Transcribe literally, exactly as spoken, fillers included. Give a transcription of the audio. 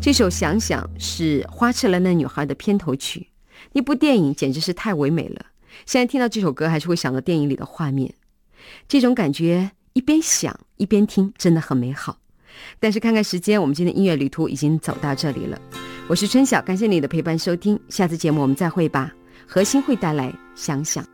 这首想想是花痴了那女孩的片头曲，那部电影简直是太唯美了，现在听到这首歌还是会想到电影里的画面，这种感觉一边想一边听真的很美好。但是看看时间，我们今天音乐旅途已经走到这里了。我是春晓，感谢你的陪伴收听，下次节目我们再会吧。何心会带来想想。